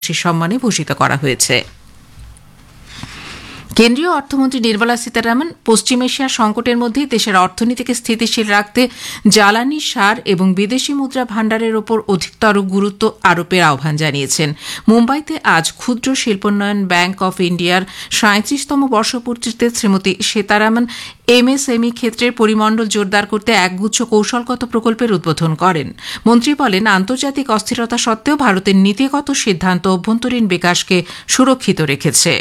সম্মানে ভূষিত করা হয়েছে। কেন্দ্রীয় অর্থমন্ত্রী নির্মলা সীতারামন পশ্চিম এশিয়ার সংকটের মধ্যেই দেশের অর্থনীতিকে স্থিতিশীল রাখতে জ্বালানি, সার এবং বিদেশি মুদ্রা ভাণ্ডারের ওপর অধিকতর গুরুত্ব আরোপের আহ্বান জানিয়েছেন। মুম্বাইতে আজ ক্ষুদ্র শিল্পোন্নয়ন ব্যাংক অফ ইন্ডিয়ার ৩৭তম বর্ষপূর্তিতে শ্রীমতী সীতারামন এমএসএমই ক্ষেত্রের পরিমণ্ডল জোরদার করতে একগুচ্ছ কৌশলগত প্রকল্পের উদ্বোধন করেন। মন্ত্রী বলেন, আন্তর্জাতিক অস্থিরতা সত্ত্বেও ভারতের নীতিগত সিদ্ধান্ত অভ্যন্তরীণ বিকাশকে সুরক্ষিত রেখেছে।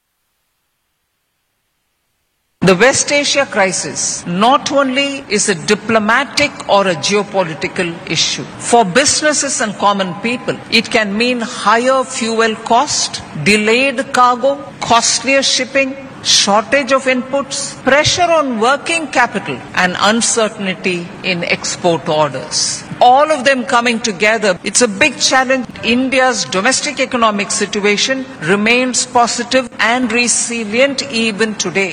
The West Asia crisis not only is a diplomatic or a geopolitical issue. For businesses and common people, it can mean higher fuel cost, delayed cargo, costlier shipping, shortage of inputs, pressure on working capital, and uncertainty in export orders. All of them coming together, it's a big challenge. India's domestic economic situation remains positive and resilient even today.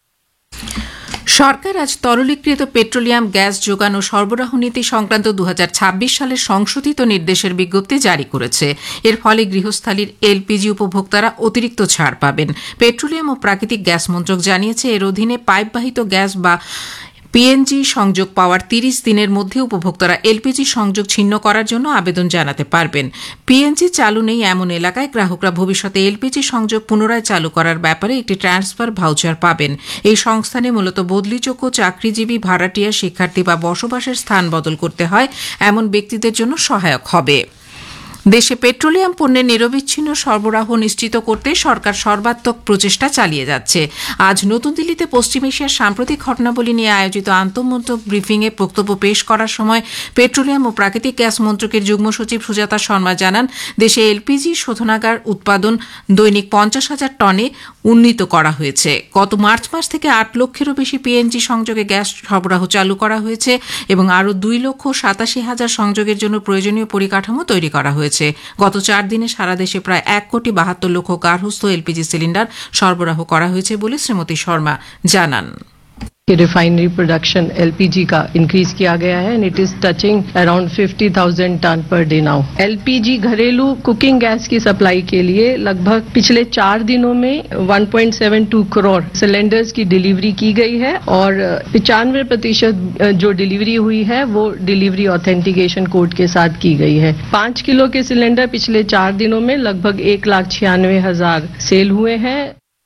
সরকার আজ তরলীকৃত petroleum gas যোগান ও সরবরাহ নীতি সংক্রান্ত ২০২৬ সালের সংশোধিত নির্দেশের বিজ্ঞপ্তি জারি করেছে। এর ফলে গৃহস্থালির এলপিজি উপভোক্তারা অতিরিক্ত ছাড় পাবেন। পেট্রোলিয়াম ও প্রাকৃতিক গ্যাস মন্ত্রক জানিয়েছে, এর অধীনে পাইপবাহিত গ্যাস বা পিএনজি সংযোগ পাওয়ার ৩০ দিনের মধ্যে উপভোক্তারা এলপিজি সংযোগ ছিন্ন করার জন্য আবেদন জানাতে পারবেন। পিএনজি চালু নেই এমন এলাকায় গ্রাহকরা ভবিষ্যতে এলপিজি সংযোগ পুনরায় চালু করার ব্যাপারে একটি ট্রান্সফার ভাউচার পাবেন। এই সংস্থানে মূলত বদলিযোগ্য চাকরিজীবী, ভাড়াটিয়া, শিক্ষার্থী বা বসবাসের স্থান বদল করতে হয় এমন ব্যক্তিদের জন্য সহায়ক হবে। দেশে পেট্রোলিয়াম পণ্যের নিরবিচ্ছিন্ন সরবরাহ নিশ্চিত করতে সরকার সর্বাত্মক প্রচেষ্টা চালিয়ে যাচ্ছে। আজ নতুন দিল্লিতে পশ্চিম এশিয়ার সাম্প্রতিক ঘটনাবলী নিয়ে আয়োজিত আন্তঃমন্ত্রক ব্রিফিংয়ে বক্তব্য পেশ করার সময় পেট্রোলিয়াম ও প্রাকৃতিক গ্যাস মন্ত্রকের যুগ্ম সচিব সুজাতা শর্মা জানান, দেশে এলপিজি শোধনাগার উৎপাদন দৈনিক ৫০,০০০ টনে উন্নীত করা হয়েছে। গত মার্চ মাস থেকে ৮ লক্ষেরও বেশি পিএনজি সংযোগে গ্যাস সরবরাহ চালু করা হয়েছে এবং আরও ২,৮৭,০০০ সংযোগের জন্য প্রয়োজনীয় পরিকাঠামো তৈরি করা হয়েছে। গত ৪ দিনে সারা দেশে প্রায় ১,৭২,০০,০০০ গার্হস্থ্য এলপিজি সিলিন্ডার সরবরাহ করা হয়েছে বলে শ্রীমতী শর্মা জানান। रिफाइनरी प्रोडक्शन एलपीजी का इंक्रीज किया गया है and it is touching around 50,000 ton per day now. LPG घरेलू कुकिंग गैस की सप्लाई के लिए लगभग पिछले 4 दिनों में 1.72 करोड़ सिलेंडर्स की डिलीवरी की गई है और 95% जो डिलीवरी हुई है वो डिलीवरी ऑथेंटिकेशन कोड के साथ की गई है। 5 किलो के सिलेंडर पिछले 4 दिनों में लगभग 1,96,000 सेल हुए हैं।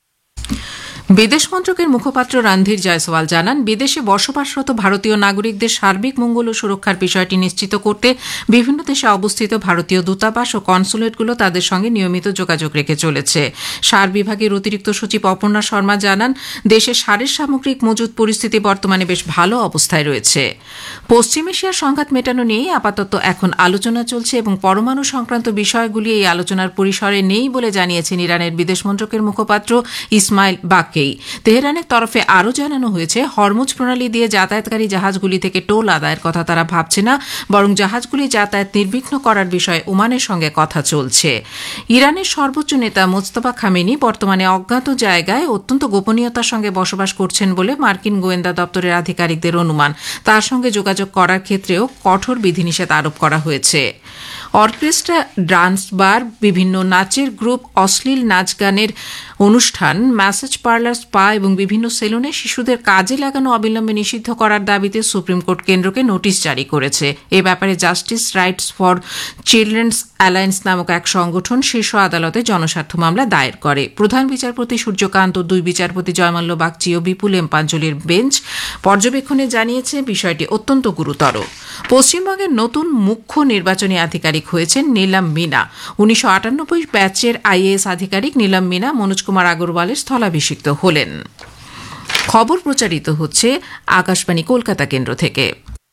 বিদেশ মন্ত্রকের মুখপাত্র রণধীর জয়সওয়াল জানান, বিদেশে বসবাসরত ভারতীয় নাগরিকদের সার্বিক মঙ্গল ও সুরক্ষার বিষয়টি নিশ্চিত করতে বিভিন্ন দেশে অবস্থিত ভারতীয় দূতাবাস ও কনসুলেটগুলো তাদের সঙ্গে নিয়মিত যোগাযোগ রেখে চলেছে। সার বিভাগের অতিরিক্ত সচিব অপর্ণা শর্মা জানান, দেশে সারের সামগ্রিক মজুত পরিস্থিতি বর্তমানে বেশ ভালো অবস্থায় রয়েছে। পশ্চিম এশিয়ার সংঘাত মেটানো নিয়ে আপাতত এখন আলোচনা চলছে এবং পরমাণু সংক্রান্ত বিষয়গুলি এই আলোচনার পরিসরে নেই বলে জানিয়েছেন ইরানের বিদেশ মন্ত্রকের মুখপাত্র ইসমাইল বাকেই। তেহরানের তরফে আরও জানানো হয়েছে, হরমুজ প্রণালী দিয়ে যাতায়াতকারী জাহাজগুলি থেকে টোল আদায়ের কথা তারা ভাবছে না, বরং জাহাজগুলি যাতায়াত নির্বিঘ্ন করার বিষয়ে ওমানের সঙ্গে কথা চলছে। ইরানের সর্বোচ্চ নেতা মোজতবা খামেনি বর্তমানে অজ্ঞাত জায়গায় অত্যন্ত গোপনীয়তার সঙ্গে বসবাস করছেন বলে মার্কিন গোয়েন্দা দপ্তরের আধিকারিকদের অনুমান। তার সঙ্গে যোগাযোগ করার ক্ষেত্রেও কঠোর বিধিনিষেধ আরোপ করা হয়েছে। অর্কেস্ট্রা, ডান্স বার, বিভিন্ন নাচের গ্রুপ, অশ্লীল নাচ গানের অনুষ্ঠান, ম্যাসাজ পার্লার, স্পা এবং বিভিন্ন সেলুনে শিশুদের কাজে লাগানো অবিলম্বে নিষিদ্ধ করার দাবিতে সুপ্রিম কোর্ট কেন্দ্রকে নোটিশ জারি করেছে। এ ব্যাপারে justice rights for children's alliance নামক এক সংগঠন শীর্ষ আদালতে জনস্বার্থ মামলা দায়ের করে। প্রধান বিচারপতি সূর্যকান্ত ও 2 বিচারপতি জয়মাল্য বাগচি ও বিপুল এম পাঞ্চলির বেঞ্চ পর্যবেক্ষণে জানিয়েছে বিষয়টি অত্যন্ত গুরুতর। পশ্চিমবঙ্গের নতুন মুখ্য নির্বাচনী আধিকারিক হয়েছেন নীলম মিনা। 1998 ব্যাচের আইএএস আধিকারিক নীলম মিনা মনোজ কুমার আগরওয়ালের স্থলাভিষিক্ত হলেন। খবর প্রচারিত হচ্ছে আকাশবাণী কলকাতা কেন্দ্র থেকে।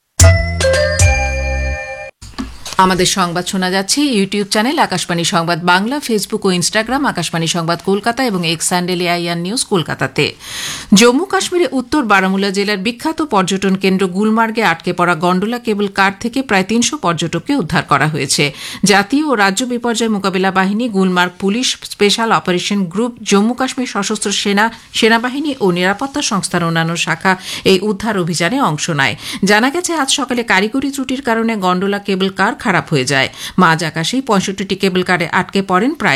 আমাদের সংবাদ শোনা যাচ্ছে ইউটিউব চ্যানেল আকাশবাণী সংবাদ বাংলা, ফেসবুক ও ইনস্টাগ্রাম আকাশবাণী সংবাদ কলকাতা এবং এক্স হ্যান্ডেল এআইআর নিউজ কলকাতাতে। জম্মু কাশ্মীরে উত্তর বারামুলা জেলার বিখ্যাত পর্যটন কেন্দ্র গুলমার্গে আটকে পড়া গন্ডোলা কেবল কার থেকে প্রায় 300 পর্যটককে উদ্ধার করা হয়েছে। জাতীয় ও রাজ্য বিপর্যয় মোকাবিলা বাহিনী, Gulmarg police, special operation group, Jammu Kashmir সশস্ত্র সেনাবাহিনী ও নিরাপত্তা সংস্থার অন্যান্য শাখা এই উদ্ধার অভিযানে অংশ নেয়। জানা গেছে, আজ সকালে কারিগরি ত্রুটির কারণে গন্ডোলা কেবল কার খারাপ হয়ে যায়। মাঝ আকাশেই 65টি কেবল কারে আটকে পড়েন প্রায়